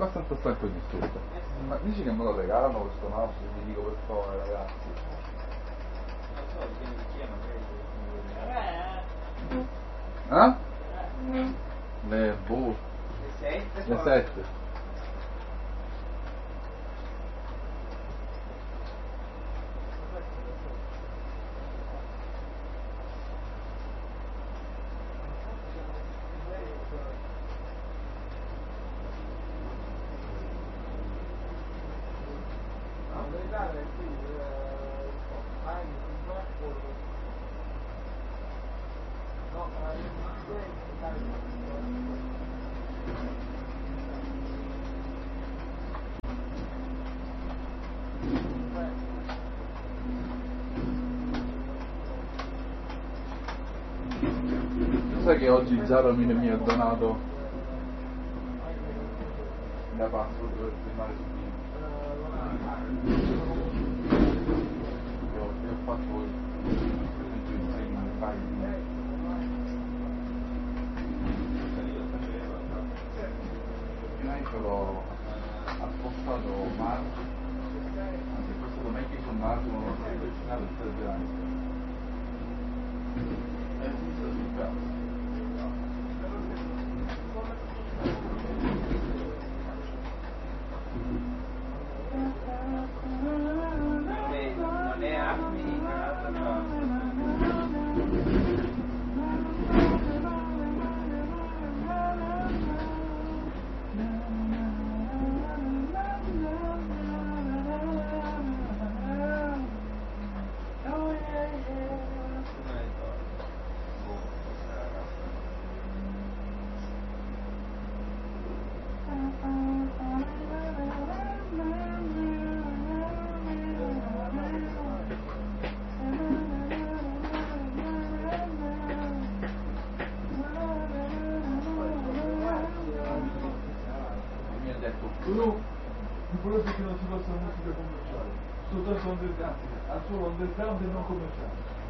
abbastanza stanco di tutto. Ma dici che me lo regalano questo mouse? Vi dico per favore, ragazzi. Non so di chi è, Le boh. Le 7. Sai che oggi Jaromir mi ha donato la password per filmare su Teams? Io ho fatto il file. L'ho ha spostato Marco, anzi questo meglio su Marco, non lo so, il finale del Telegram. È visto sul cazzo. Non è Acme, tra l'altro. Quello che non si passa musica commerciale, soltanto underground, al solo underground e non commerciale.